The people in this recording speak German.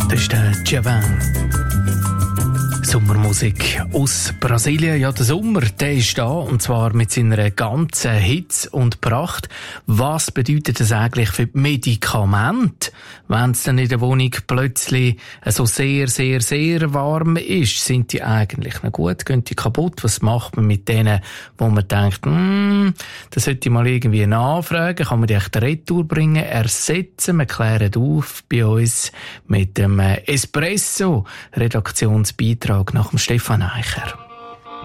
Das ist der Djavan. Sommermusik aus Brasilien. Ja, der Sommer, der ist da, und zwar mit seiner ganzen Hitze und Pracht. Was bedeutet das eigentlich für die Medikamente, wenn es dann in der Wohnung plötzlich so sehr, sehr, sehr warm ist? Sind die eigentlich noch gut? Gehen die kaputt? Was macht man mit denen, wo man denkt, das sollte ich mal irgendwie nachfragen, kann man die echt retour bringen, ersetzen? Wir klären auf bei uns mit dem Espresso, Redaktionsbeitrag nach dem Stefan Eicher.